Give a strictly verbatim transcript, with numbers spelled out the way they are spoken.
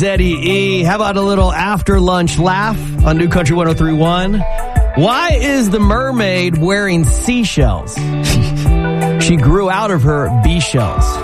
Eddie E. How about a little after lunch laugh on New Country one oh three point one? Why is the mermaid wearing seashells? She grew out of her bee shells.